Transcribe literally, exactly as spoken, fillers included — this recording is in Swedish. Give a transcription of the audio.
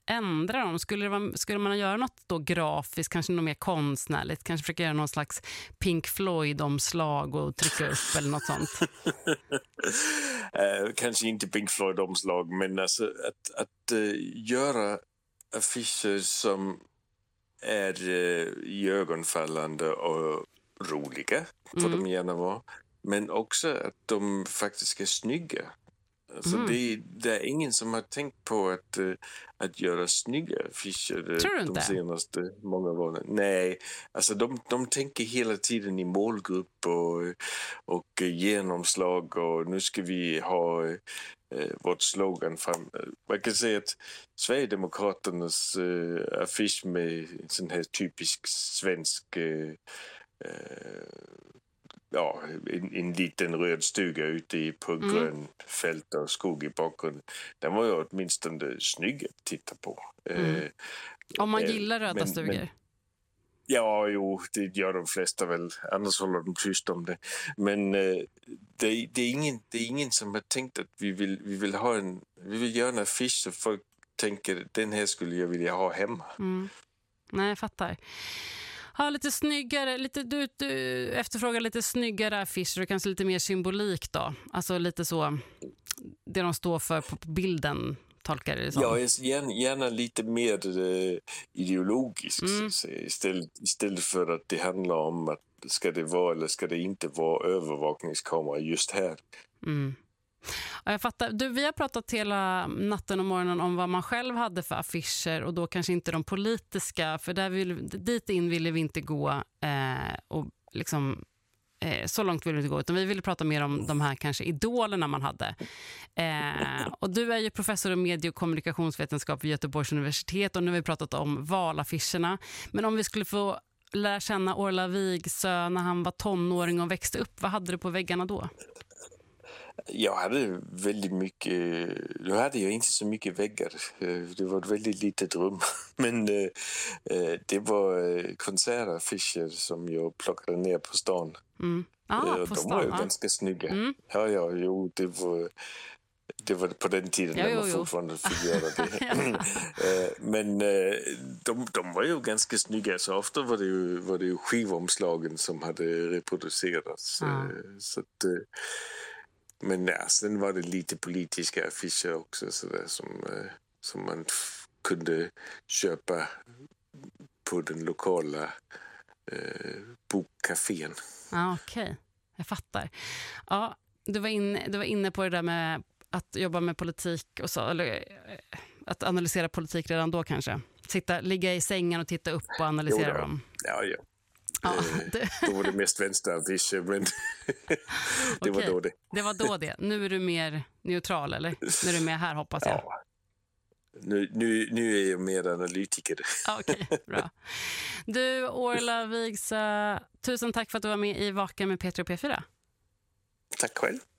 ändra dem? Skulle, det vara, skulle man göra något då grafiskt, kanske något mer konstnärligt? Kanske försöka göra någon slags Pink Floyd-omslag och trycka upp eller något sånt? uh, kanske inte Pink Floyd-omslag, men alltså att, att uh, göra affischer som är uh, iögonfallande och roliga, får mm. de gärna vara. Men också att de faktiskt är snygga. Alltså mm. det, det är ingen som har tänkt på att, uh, att göra snygga affischer de inte? senaste många åren. Nej, alltså de, de tänker hela tiden i målgrupp och, och genomslag, och nu ska vi ha uh, vårt slogan fram. Man kan säga att Sverigedemokraternas uh, affisch med sån här typisk svensk uh, uh, ja, en, en liten röd stuga ute i på mm. grön fält och skog i bakgrunden. Den var ju åtminstone snygg att titta på. Mm. Eh, Om man gillar röda men, stugor. Men, ja, jo, det gör de flesta väl. Annars håller de tyst om det. Men eh, det, det, är ingen, det är ingen som har tänkt att vi vill, vi vill ha en, vi vill göra en affisch så folk tänker, den här skulle jag vilja ha hemma. Mm. Nej, jag fattar. Ja, lite snyggare, lite, du, du efterfrågar lite snyggare affischer och kanske lite mer symbolik då. Alltså lite så, det de står för på bilden, tolkar det som. Ja, gärna, gärna lite mer eh, ideologiskt mm. istället, istället för att det handlar om att ska det vara eller ska det inte vara övervakningskamera just här. Mm. Ja, jag fattar. Du, vi har pratat hela natten och morgonen om vad man själv hade för affischer, och då kanske inte de politiska, för där vill, dit in ville vi inte gå eh, och liksom eh, så långt ville vi inte gå, utan vi ville prata mer om de här kanske idolerna man hade. Eh, och du är ju professor i medie- och kommunikationsvetenskap vid Göteborgs universitet, och nu har vi pratat om valaffischerna. Men om vi skulle få lära känna Orla Wigsö när han var tonåring och växte upp, vad hade du på väggarna då? Jag hade väldigt mycket, nu hade jag inte så mycket väggar, det var ett väldigt litet rum, men det var konsertaffischer som jag plockade ner på stan. Mm. Ah, på de stan, var ju ah. ganska snygga. Mm. Ja, ja, jo, det var, det var på den tiden när man fortfarande fick göra det. Men de, de var ju ganska snygga, så ofta var det ju, var det ju skivomslagen som hade reproducerats. Ah. Så att, men ja, sen var det lite politiska affischer också så där, som, eh, som man f- kunde köpa på den lokala eh, bokcafén. Ja, okej. Okay. Jag fattar. Ja, du var, in, du var inne på det där med att jobba med politik och så, eller eh, att analysera politik redan då kanske. Sitta, ligga i sängen och titta upp och analysera jo, dem. Ja, ja. Ja, det... Då var det mest vänsteraffischer, men det var okay. då det. Det var då det. Nu är du mer neutral, eller? Nu är du med här, hoppas jag. Ja. Nu, nu, nu är jag mer analytiker. Okej, okay, bra. Du, Orla Wigsö, tusen tack för att du var med i Vaken med Peter och P fyra. Tack själv.